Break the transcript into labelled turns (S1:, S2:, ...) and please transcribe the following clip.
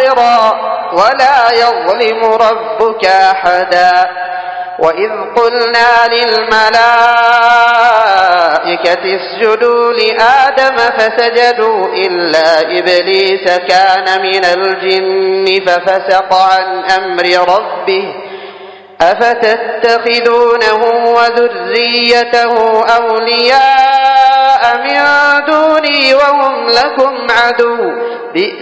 S1: خيرا ولا يظلم ربك أحدا. وإذ قلنا للملائكة اسجدوا لآدم فسجدوا إلا إبليس كان من الجن ففسق عن أمر ربه أفتتخذونه وذريته أولياء من دوني وهم لكم عدو